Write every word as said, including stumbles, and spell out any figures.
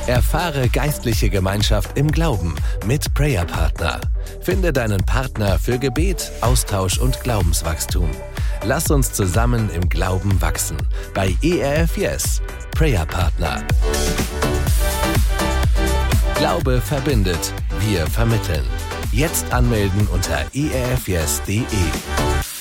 Erfahre geistliche Gemeinschaft im Glauben mit Prayer Partner. Finde deinen Partner für Gebet, Austausch und Glaubenswachstum. Lass uns zusammen im Glauben wachsen. Bei E R F Yes, Prayer Partner. Glaube verbindet. Wir vermitteln. Jetzt anmelden unter e r f yes punkt d e.